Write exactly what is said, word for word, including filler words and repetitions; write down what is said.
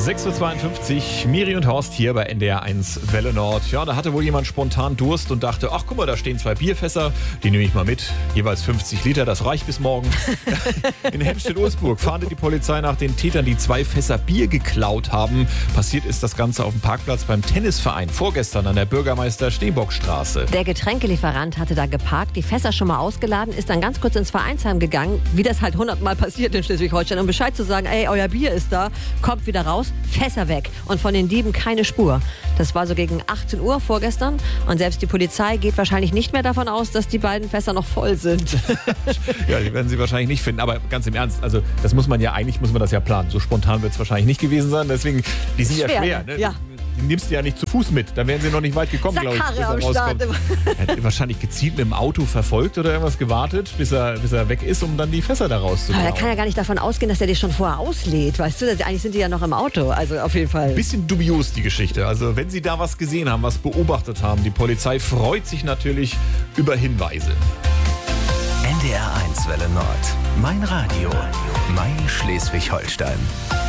sechs Uhr zweiundfünfzig, Miri und Horst hier bei N D R eins Welle Nord. Ja, da hatte wohl jemand spontan Durst und dachte, ach guck mal, da stehen zwei Bierfässer, die nehme ich mal mit. Jeweils fünfzig Liter, das reicht bis morgen. In Hempstead-Ulsburg fahndet die Polizei nach den Tätern, die zwei Fässer Bier geklaut haben. Passiert ist das Ganze auf dem Parkplatz beim Tennisverein vorgestern an der Bürgermeister-Stehbock-Straße. Der Getränkelieferant hatte da geparkt, die Fässer schon mal ausgeladen, ist dann ganz kurz ins Vereinsheim gegangen, wie das halt hundertmal passiert in Schleswig-Holstein, um Bescheid zu sagen, ey, euer Bier ist da, kommt wieder raus, Fässer weg und von den Dieben keine Spur. Das war so gegen achtzehn Uhr vorgestern und selbst die Polizei geht wahrscheinlich nicht mehr davon aus, dass die beiden Fässer noch voll sind. Ja, die werden sie wahrscheinlich nicht finden, aber ganz im Ernst, also das muss man ja, eigentlich muss man das ja planen. So spontan wird es wahrscheinlich nicht gewesen sein, deswegen, die sind schwer, ja schwer. Ne? Ja. Die nimmst du ja nicht zu Fuß mit, dann wären sie noch nicht weit gekommen, glaube ich, bis er rauskommt. Er hat wahrscheinlich gezielt mit dem Auto verfolgt oder irgendwas gewartet, bis er, bis er weg ist, um dann die Fässer da rauszubauen. Aber er kann ja gar nicht davon ausgehen, dass er die schon vorher auslädt, weißt du? Eigentlich sind die ja noch im Auto, also auf jeden Fall. Ein bisschen dubios die Geschichte, also wenn Sie da was gesehen haben, was beobachtet haben, die Polizei freut sich natürlich über Hinweise. N D R eins Welle Nord, mein Radio, mein Schleswig-Holstein.